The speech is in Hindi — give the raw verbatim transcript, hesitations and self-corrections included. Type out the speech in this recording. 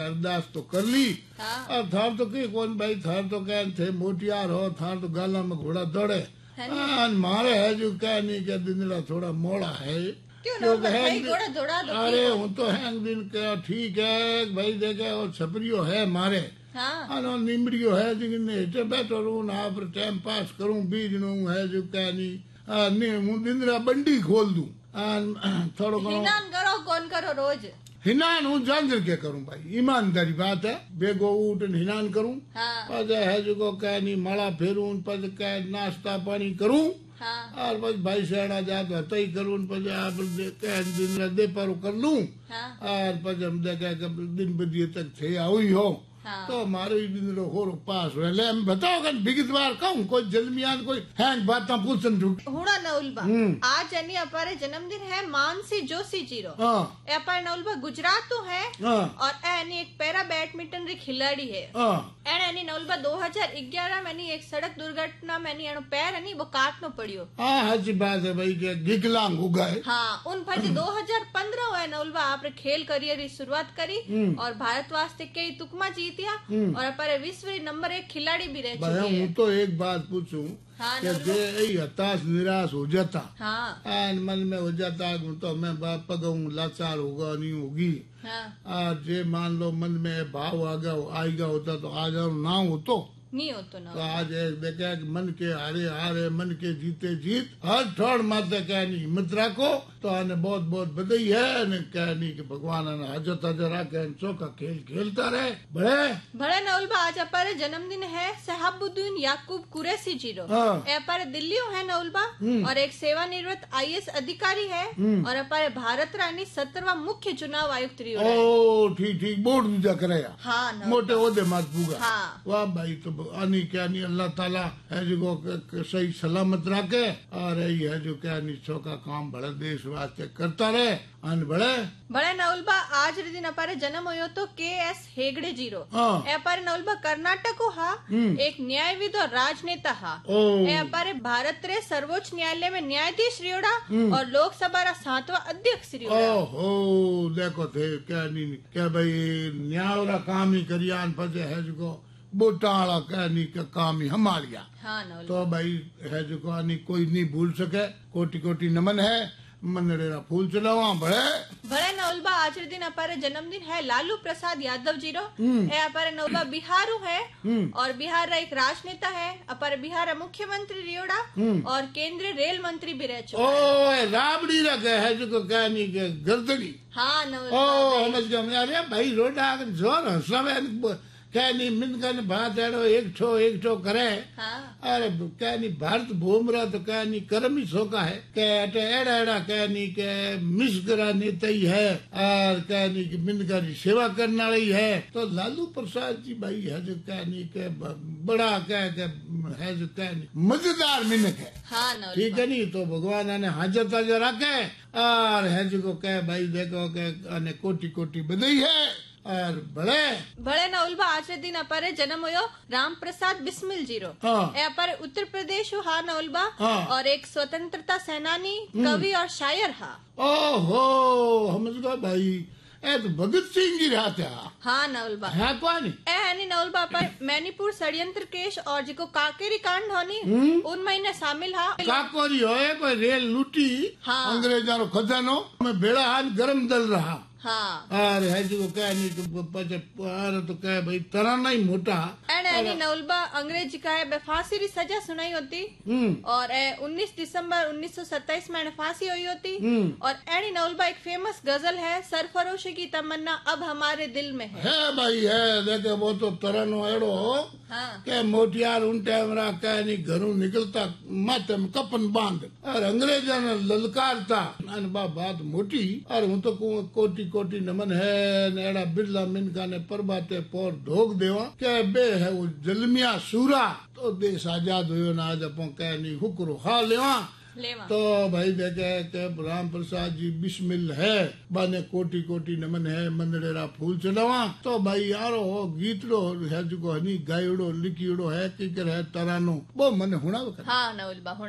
अरदास तो कर ली। हाँ। और थार तो के कौन भाई, थार तो क्या थे मोटियार हो, थार तो गाला में घोड़ा दौड़े, मारे है जो क्या नहीं क्या दिनड़ा थोड़ा मोड़ा है। क्यों ना भाई घोड़ा दौड़ा दो। अरे हूँ तो है दिन क्या ठीक है भाई, देखे और छपरियो है मारे। हाँ। निमड़ियो है जो बैठो रू ना पर टाइम पास करूँ, बीज नू है जो क्या नहीं हूँ दिनड़ा बंडी खोल दूं थोड़ो हिनान करो कौन करो रोज हिनान हूँ जानकर के करूँ भाई, ईमानदारी बात है। बेगो उठ हिनान करूँ। हाँ। पद है जो क्या नहीं माला फेरूं, पद क्या नाश्ता पानी करूँ। हाँ। और बस भाई सेड़ा जा तो हता ही करूँ, पद आप दिन दे पारो कर लूं। हाँ। और पद हम देखा दिन बदिये तक थे आओ ही हो। हाँ। तो मारो ही दिन हो पास हो ले बताओ कर बिगित बार कहूँ कोई जलमियान कोई हैंग बात पूछन छूट हुड़ा नौलबा आज एनी अपारे जन्मदिन है मानसी जोशी जीरो। हाँ। अपारे नौलबा गुजरात तो है। हाँ। और एनी एक पैरा बैडमिंटन री खिलाड़ी है। हाँ। एन एनी नौलबा दो हजार ग्यारह में एक सड़क दुर्घटना में एनो पैर है वो काट में पड़ियो। हाँ अच्छी बात है भाई के विकलांग हो गए। हाँ उन फिर दो हजार पंद्रह है नौलबा आपने खेल करियर की शुरुआत करी और भारत वास्ते कई तुकमा जीतिया और अपारे विश्व नंबर एक खिलाड़ी भी रह चुके हैं। हूँ तो एक बात पूछूं। हाँ, कि जे हताश निराश हो जाता। हाँ। एन मन में हो जाता तो मैं पगऊँ लाचार होगा नहीं होगी। हाँ। और जे मान लो मन में भाव आगा आएगा होता तो आज ना हो तो नहीं हो तो ना। तो आज देखा मन के हारे हारे मन के जीते जीत हर ठोड़ माते क्या नहीं हिम्मत रखो तो आने बहुत बहुत बधाई है ने क्या नहीं कि भगवान ने हजत हजर रखे चौका खेल खेलता रहे बड़े बड़े नौलबा आज अपारे जन्मदिन है शहाबुद्दीन याकूब कुरैशी जीरो। हाँ। अपारे दिल्ली है नौलबा और एक सेवानिवृत्त आई ए एस अधिकारी है और अपारे भारत रानी सत्रहवा मुख्य चुनाव आयुक्त रही है। ओ ठीक ठीक बोर्ड दूजा करे। हाँ मोटे ओदे मत पूगा। हाँ। वाह भाई तो आनी क्या नहीं अल्लाह ताला है जो सही सलामत रखे और यही है जो क्या नहीं चौका काम बड़े देश वास्ते करता रहे अन बड़े बड़े नौलबा आज रे दिन अपारे जन्म हुयो तो के एस हेगड़े जीरो। हाँ। ए अपारे नौलबा कर्नाटक को हा एक न्यायविद और राजनेता हा। ओ। ए अपारे भारत रे सर्वोच्च न्यायालय में न्यायाधीश रियोड़ा और लोकसभा रा सातवा अध्यक्ष रियोड़ा। ओहो देखो थे क्या नहीं क्या भाई न्याय रा काम ही करियान पजे है जो बोटाला क्या नहीं का काम ही हमारिया। हाँ तो भाई है जो कोई नहीं भूल सके कोटि कोटि नमन है मनरेरा फूल चलावा बड़े बड़े नौलबा आज के दिन अपारे जन्मदिन है लालू प्रसाद यादव जीरो। ए अपारे नौलबा बिहारू है और बिहार रा एक राजनेता है। अपारे बिहार रा मुख्यमंत्री रियोड़ा और केंद्रीय रेल मंत्री भी रह चुका है। ओ राबड़ी रखे है जो क्या नहीं के गर्दनी। हाँ नौलबा ओ समझ गया अरे भाई रोडा जोर हंसवे क्या नहीं मिनका ने बात एड़ो एक ठो एक ठो करे। हाँ। अरे क्या नहीं भारत घूम रहा तो क्या नहीं कर्म ही सोका है के अटे एड़ा एड़ा क्या नहीं के मिस करा नेता ही है और क्या नहीं कि मिनका की सेवा करना रही है। तो लालू प्रसाद जी भाई है जो क्या नहीं के बड़ा क्या है जो क्या नहीं मजेदार मिनक है। हाँ ठीक है नहीं तो भगवान ने हाजत हाजर रखे और है जो क्या भाई देखो के कोटि कोटि बधाई है। और बड़े बड़े नौलबा आज के दिन अपारे जन्म हुयो राम प्रसाद बिस्मिल जीरो। हाँ। ए अपारे उत्तर प्रदेश हा नौलबा। हाँ। और एक स्वतंत्रता सेनानी कवि और शायर हा। ओहो समझ गए भाई ए तो भगत सिंह जी रहा था। हाँ नौलबा है कौन ए हनी नौलबा पर मैनीपुर षड्यंत्र केस और जिको काकेरी कांड होनी उन महीने शामिल हा। काकोरी होए कोई रेल लूटी। हाँ। अंग्रेजा रो खजानो में बेड़ा हाथ गरम दल रहा। हाँ। अरे है जो क्या नहीं तो पचे अरे तो क्या भाई तरह नहीं मोटा एंड एनी नौलबा अंग्रेजी का है फांसी की सजा सुनाई होती और उन्नीस दिसंबर उन्नीस सौ सत्ताईस में फांसी हुई होती। और एनी नौलबा एक फेमस गजल है सरफरोशी की तमन्ना अब हमारे दिल में है। है भाई है देखे वो तो तरह नो एड़ो हाँ। के मोटियार उन टाइम रा क्या नहीं घरों निकलता माथे में कपन बांध और अंग्रेजा ने ललकारता बात मोटी और हूँ तो कोटि कोटि नमन है नेड़ा बिरला मिनका ने परबाते पोर ढोक देवा क्या बे है वो जलमिया सूरा तो देश आजाद हुयो ना आज अपन कह नहीं हुक्रो खा लेवा लेवा। तो भाई देखे के राम प्रसाद जी बिस्मिल है बाने कोटि कोटि नमन है मंदड़ेरा फूल चढ़ावा तो भाई यारो हो गीतड़ो है जो हनी गायड़ो लिखिड़ो है कि है तरानो वो मन हुना। हाँ नौलबा